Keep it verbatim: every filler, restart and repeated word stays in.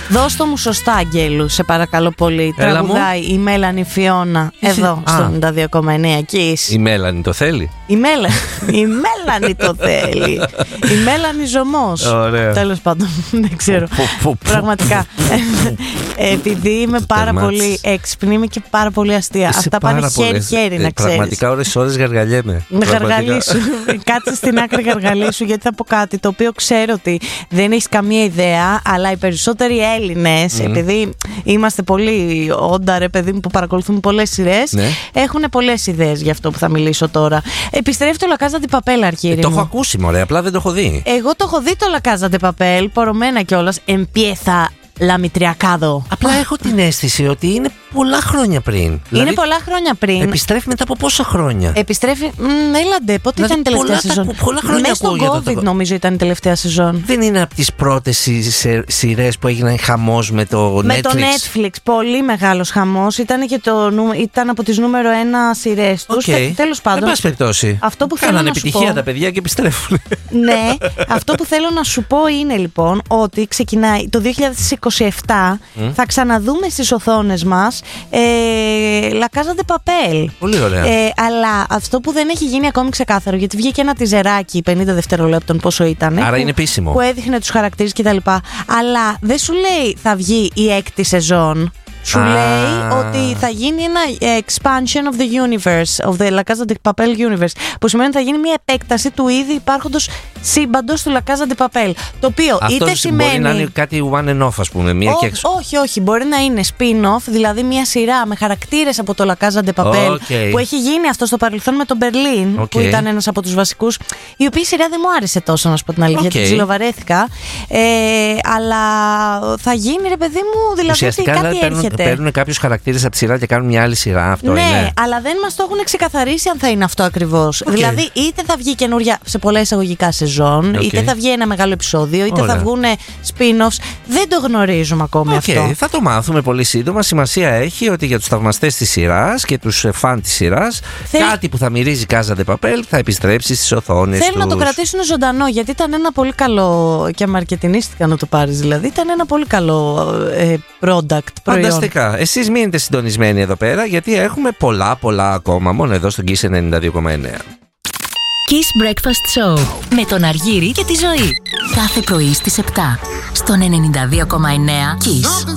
Δώσ' το μου σωστά, Αγγέλου, σε παρακαλώ πολύ. Έλα Τραγουδάει μου. Η Μέλανη Φιώνα εδώ στο ενενήντα δύο κόμμα εννέα Kiss. Η Μέλανη το θέλει. Η Μέλανη, η Μέλανη το θέλει. Η Μέλανη Ζωμός. Τέλος πάντων, δεν ξέρω. Πραγματικά. Επειδή είμαι πάρα πολύ έξυπνη, είμαι και πάρα πολύ αστεία. Είσαι αυτά πάνε χέρι-χέρι, να ξέρεις. Πραγματικά ώρες-ώρες γαργαλιέμαι. Να γαργαλίσου. Κάτσε στην άκρη γαργαλίσου, γιατί θα πω κάτι το οποίο ξέρω ότι δεν έχεις καμία ιδέα, αλλά οι περισσότεροι Έλληνες, mm. επειδή είμαστε πολύ όντα, ρε παιδί μου, που παρακολουθούμε πολλές σειρές, ναι. έχουν πολλές ιδέες για αυτό που θα μιλήσω τώρα. Επιστρέφει το La Casa de Papel, Αρχίρι. Ε, το έχω ακούσει, μωρέ, απλά δεν το έχω δει. Εγώ το έχω δει το La Casa de Papel, πορωμένα κιόλας. Empieza la Mitriacado. Απλά έχω την αίσθηση ότι είναι πολλά χρόνια πριν. Είναι δηλαδή, πολλά χρόνια πριν. Επιστρέφει μετά από πόσα χρόνια. Επιστρέφει. Μ, έλαντε, πότε δηλαδή, ήταν η τελευταία σεζόν. Τα, πολλά χρόνια μέσα στον COVID το... νομίζω ήταν η τελευταία σεζόν. Δεν είναι από τις πρώτες σειρές που έγιναν χαμός με το με Netflix. Με το Netflix. Πολύ μεγάλος χαμός. Ήταν, και το, ήταν από τις νούμερο ένα σειρές τους. Okay. Τέλος πάντων. Εν πάση περιπτώσει. Αυτό που Κάνανε θέλω επιτυχία να σου πω, τα παιδιά και επιστρέφουν. Ναι. Αυτό που θέλω να σου πω είναι λοιπόν ότι ξεκινάει το δύο χιλιάδες είκοσι επτά. Mm. Θα ξαναδούμε στις οθόνες μας ε, La Casa de Papel. Πολύ ωραία. Ε, αλλά αυτό που δεν έχει γίνει ακόμη ξεκάθαρο, γιατί βγήκε ένα τιζεράκι πενήντα δευτερολέπτων, πόσο ήταν. Άρα που, είναι επίσημο. Που έδειχνε τους χαρακτήρες κτλ. Αλλά δεν σου λέει θα βγει η έκτη σεζόν. Σου ah. λέει ότι θα γίνει ένα expansion of the universe, of the La Casa de Papel universe, που σημαίνει ότι θα γίνει μια επέκταση του ήδη υπάρχοντος σύμπαντος του La Casa de Papel. Το οποίο αυτό είτε σημαίνει. Μπορεί να είναι κάτι one and off, ας πούμε. Μία Ό, και εξ... Όχι, όχι. Μπορεί να είναι spin-off, δηλαδή μια σειρά με χαρακτήρες από το La Casa de Papel. Okay. Που έχει γίνει αυτό στο παρελθόν με τον Μπερλίν, okay. που ήταν ένας από τους βασικούς. Η οποία σειρά δεν μου άρεσε τόσο, να σου πω την αλήθεια. Okay. Την ψιλοβαρέθηκα. Ε, αλλά θα γίνει, ρε παιδί μου, δηλαδή ουσιαστικά, ότι κάτι δηλαδή, έρχεται. Παίρνουν κάποιους χαρακτήρες από τη σειρά και κάνουν μια άλλη σειρά. Αυτό ναι, είναι. αλλά δεν μας το έχουν ξεκαθαρίσει αν θα είναι αυτό ακριβώς. Okay. Δηλαδή, είτε θα βγει καινούρια σε πολλά εισαγωγικά σεζόν, okay. είτε θα βγει ένα μεγάλο επεισόδιο, είτε Ωραία. θα βγουν spin-offs. Δεν το γνωρίζουμε ακόμη okay. αυτό. Θα το μάθουμε πολύ σύντομα. Σημασία έχει ότι για τους θαυμαστές της σειράς και τους φαν της σειράς, Θέλ... κάτι που θα μυρίζει Casa de Papel θα επιστρέψει στις οθόνες. Θέλουν τους. να το κρατήσουν ζωντανό, γιατί ήταν ένα πολύ καλό. Και μαρκετινίστηκα να το πάρεις, δηλαδή. Ήταν ένα πολύ καλό ε, product. Προϊόν. Φανταστικά. Εσείς μείνετε συντονισμένοι εδώ πέρα, γιατί έχουμε πολλά πολλά ακόμα μόνο εδώ στον Kiss ενενήντα δύο κόμμα εννέα. Kiss Breakfast Show με τον Αργύρη και τη Ζωή. Κάθε πρωί στις επτά στον ενενήντα δύο κόμμα εννέα Kiss.